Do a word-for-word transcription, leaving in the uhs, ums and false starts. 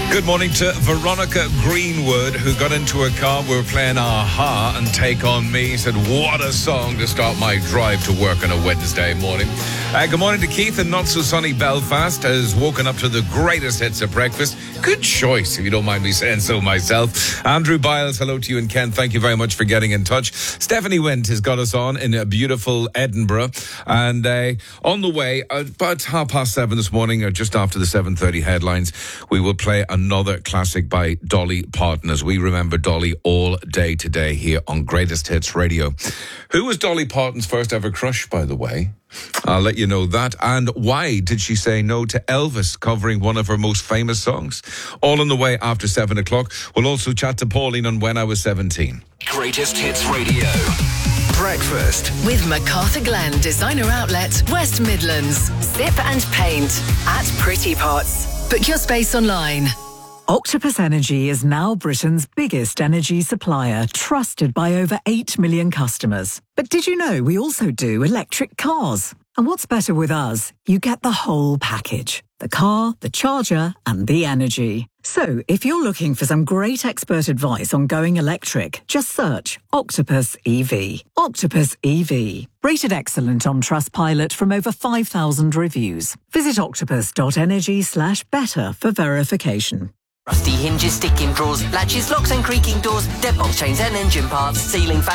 Good morning to Veronica Greenwood, who got into a car. We were playing Aha and Take On Me. Said, what a song to start my drive to work on a Wednesday morning. Uh, good morning to Keith in not-so-sunny Belfast, has woken up to the greatest hits of breakfast. Good choice, if you don't mind me saying so myself. Andrew Biles, hello to you, and Ken, thank you very much for getting in touch. Stephanie Went has got us on in a beautiful Edinburgh. And uh, on the way, about half past seven this morning, or just after the seven thirty headlines, we will play another classic by Dolly Parton, as we remember Dolly all day today here on Greatest Hits Radio. Who was Dolly Parton's first ever crush, by the way? I'll let you know that. And why did she say no to Elvis covering one of her most famous songs? All on the way after seven o'clock. We'll also chat to Pauline on When I Was seventeen. Greatest Hits Radio. Breakfast with MacArthur Glen Designer Outlet, West Midlands. Sip and paint at Pretty Pots. Book your space online. Octopus Energy is now Britain's biggest energy supplier, trusted by over eight million customers. But did you know we also do electric cars? And what's better with us? You get the whole package. The car, the charger, and the energy. So, if you're looking for some great expert advice on going electric, just search Octopus E V. Octopus E V. Rated excellent on Trustpilot from over five thousand reviews. Visit octopus.energy slash better for verification. Rusty hinges, sticking drawers, latches, locks and creaking doors, deadbolt chains and engine parts, ceiling fans.